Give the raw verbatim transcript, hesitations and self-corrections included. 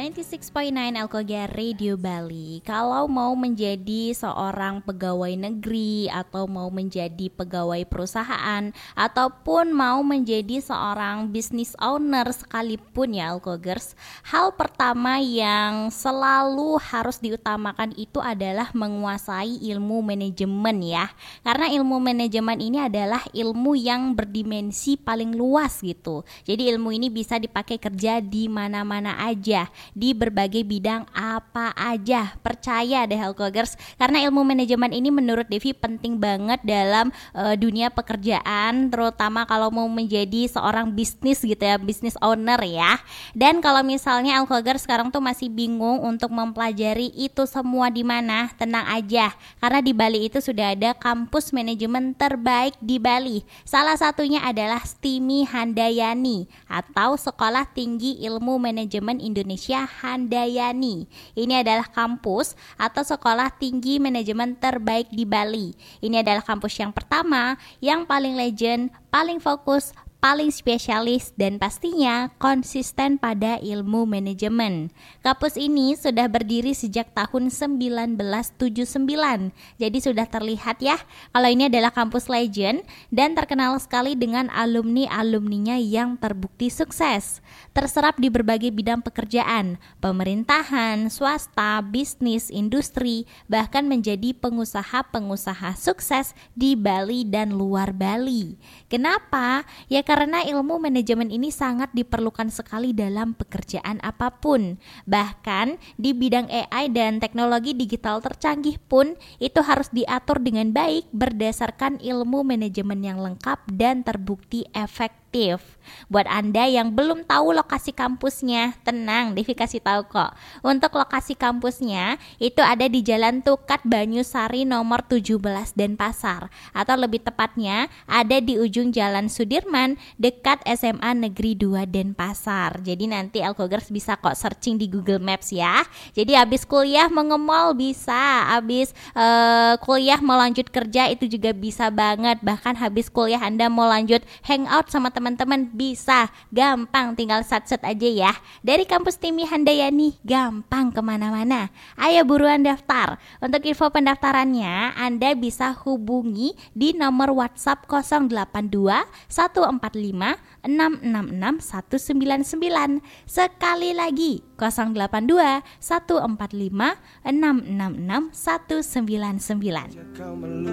sembilan puluh enam koma sembilan Alkogia Radio Bali. Kalau mau menjadi seorang pegawai negeri atau mau menjadi pegawai perusahaan ataupun mau menjadi seorang business owner sekalipun ya Alkogers, hal pertama yang selalu harus diutamakan itu adalah menguasai ilmu manajemen ya. Karena ilmu manajemen ini adalah ilmu yang berdimensi paling luas gitu. Jadi ilmu ini bisa dipakai kerja di mana-mana aja, di berbagai bidang apa aja. Percaya deh Alkogers, karena ilmu manajemen ini menurut Devi penting banget dalam uh, dunia pekerjaan, terutama kalau mau menjadi seorang bisnis gitu ya, business owner ya. Dan kalau misalnya Alkogers sekarang tuh masih bingung untuk mempelajari itu semua di mana, tenang aja, karena di Bali itu sudah ada kampus manajemen terbaik di Bali. Salah satunya adalah STIMI Handayani atau Sekolah Tinggi Ilmu Manajemen Indonesia Handayani. Ini adalah kampus atau sekolah tinggi manajemen terbaik di Bali. Ini adalah kampus yang pertama, yang paling legend, paling fokus, paling spesialis, dan pastinya konsisten pada ilmu manajemen. Kampus ini sudah berdiri sejak tahun seribu sembilan ratus tujuh puluh sembilan. Jadi sudah terlihat ya kalau ini adalah kampus legend dan terkenal sekali dengan alumni-alumninya yang terbukti sukses. Terserap di berbagai bidang pekerjaan, pemerintahan, swasta, bisnis, industri, bahkan menjadi pengusaha-pengusaha sukses di Bali dan luar Bali. Kenapa? Ya karena ilmu manajemen ini sangat diperlukan sekali dalam pekerjaan apapun. Bahkan di bidang A I dan teknologi digital tercanggih pun itu harus diatur dengan baik berdasarkan ilmu manajemen yang lengkap dan terbukti efektif. Buat Anda yang belum tahu lokasi kampusnya, tenang, Devi kasih tahu kok. Untuk lokasi kampusnya itu ada di Jalan Tukat Banyusari nomor tujuh belas Denpasar, atau lebih tepatnya ada di ujung Jalan Sudirman dekat S M A Negeri dua Denpasar. Jadi nanti Alkogers bisa kok searching di Google Maps ya. Jadi habis kuliah mau nge-mall bisa, habis uh, kuliah mau lanjut kerja itu juga bisa banget. Bahkan habis kuliah Anda mau lanjut hangout sama teman-teman bisa, gampang, tinggal sat-set aja ya. Dari kampus STIMI Handayani gampang kemana-mana. Ayo buruan daftar. Untuk info pendaftarannya Anda bisa hubungi di nomor WhatsApp nol delapan dua satu empat lima enam enam enam satu sembilan sembilan. Sekali lagi nol delapan dua satu empat lima enam enam enam satu sembilan sembilan.